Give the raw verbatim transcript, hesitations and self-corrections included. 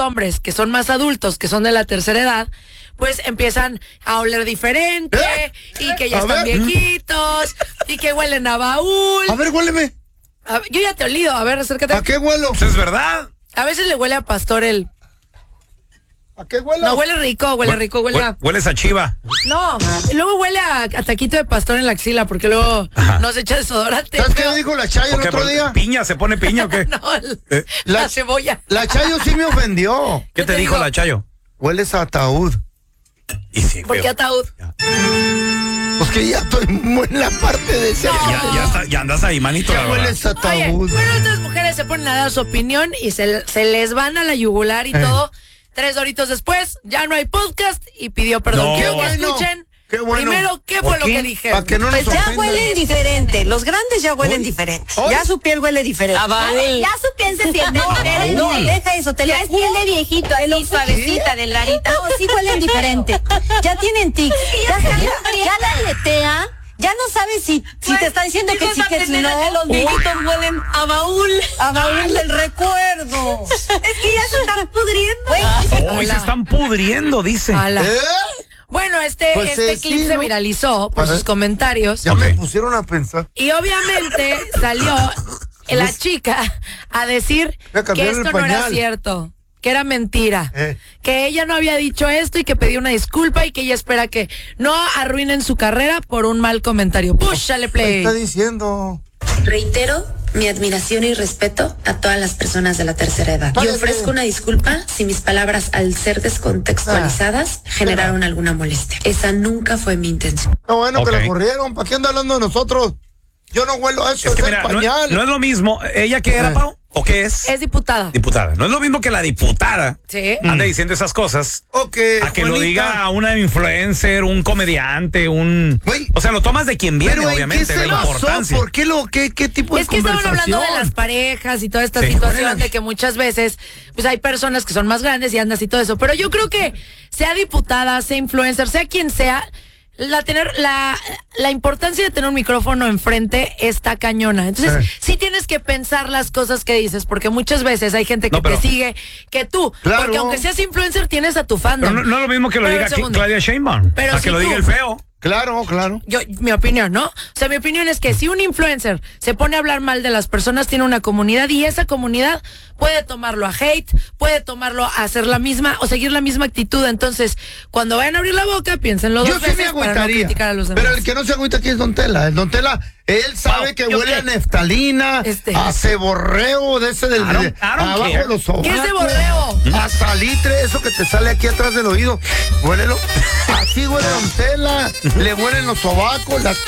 hombres que son más adultos, que son de la tercera edad, pues empiezan a oler diferente, ¿Eh? y que ya A están ver. viejitos, y que huelen a baúl. A ver, huéleme. A ver, yo ya te he olido, a ver, acércate. ¿A qué huelo? Pues es verdad. A veces le huele a pastor el... ¿A qué huelo? No, huele rico, huele rico, huele a... Hueles a chiva. No, y luego huele a, a taquito de pastor en la axila, porque luego Ajá. no se echa desodorante. ¿Sabes qué pero- me dijo la Chayo ¿Por el qué? otro día? ¿Piña? ¿Se pone piña o qué? No, el- ¿Eh? la, La- cebolla. La Chayo sí me ofendió. ¿Qué ¿Qué te te dijo digo? la Chayo? Hueles a ataúd. Y sí, ¿Por qué feo. ataúd? Pues que ya estoy muy en la parte de ser. Ya, ya, está- ya andas ahí, manito, la Ya verdad. hueles a Oye, ataúd. bueno, estas mujeres se ponen a dar su opinión y se, se les van a la yugular y Eh. todo. Tres horitos después, ya no hay podcast y pidió perdón. No. Quiero Qué que bueno, escuchen qué bueno. primero qué ¿Por fue lo qué? que dije. Para que no nos Pues ya ofendan. huelen diferente, los grandes ya huelen Hoy- diferente. hoy- Ya su piel huele diferente. Ya su piel se siente diferente. No, deja eso, te Ya lo es piel de viejito, así suavecita, de larita. No, sí huelen diferente. Ya tienen tics. Ya, ya, ya la aletea. Ya no sabes si, si te está diciendo que sí, que si no. Los viejitos huelen a baúl. A baúl del recuerdo. Es que ya se están pudriendo. Hoy se están pudriendo, dice. Ala. ¿Eh? Bueno, este, Pues, este eh, clip sí, se ¿no? viralizó por A ver. sus comentarios. Ya Ok. me pusieron a pensar. Y obviamente salió la chica a decir Voy a que cambiar el esto no era pañal. cierto, que era mentira, Eh. que ella no había dicho esto y que pedía una disculpa y que ella espera que no arruinen su carrera por un mal comentario. Púchale ¿Qué play. está diciendo? Reitero mi admiración y respeto a todas las personas de la tercera edad. Y Váyase. ofrezco una disculpa si mis palabras, al ser descontextualizadas, generaron alguna molestia. Esa nunca fue mi intención. No, bueno, Ok. que la corrieron. ¿Para qué anda hablando de nosotros? Yo no huelo a eso, Es es, que el mira, no, pañal. no es lo mismo. ¿Ella qué era, Eh. Pau? ¿O qué es? Es diputada. Diputada. No es lo mismo que la diputada Sí. ande diciendo esas cosas Ok, a que lo Juanita. diga a una influencer, un comediante, un... Güey. O sea, lo tomas de quien viene, Pero ¿en obviamente, qué de se la basó? importancia. ¿Por qué lo, qué, qué tipo Es de que estaban conversación? hablando de las parejas y toda esta Sí. situación de que muchas veces pues hay personas que son más grandes y andas y todo eso. Pero yo creo que sea diputada, sea influencer, sea quien sea, la tener la, la importancia de tener un micrófono enfrente está cañona. Entonces, Eh. sí tienes que pensar las cosas que dices, porque muchas veces hay gente que No, pero- te sigue que tú. Claro. Porque aunque seas influencer, tienes a tu Pero fandom. no, no es lo mismo que lo Pero diga un segundo. Claudia Sheinbaum. Pero a si que lo tú- diga el feo. Claro, claro. Yo, mi opinión, ¿no? O sea, mi opinión es que si un influencer se pone a hablar mal de las personas, tiene una comunidad y esa comunidad puede tomarlo a hate, puede tomarlo a hacer la misma o seguir la misma actitud. Entonces, cuando vayan a abrir la boca, piénsenlo dos Yo sí me veces para no agüitaría. criticar a los demás. Pero el que no se agüita aquí es Don Tela. El Don Tela, él sabe Pau, que ¿yo huele qué? a neftalina, Este. a ceborreo de ese del I don't- de- I don't abajo care. de los sobacos. ¿Qué es ceborreo? A salitre, eso que te sale aquí atrás del oído. Huélelo. Así huele Don Tela. Le huelen los sobacos, las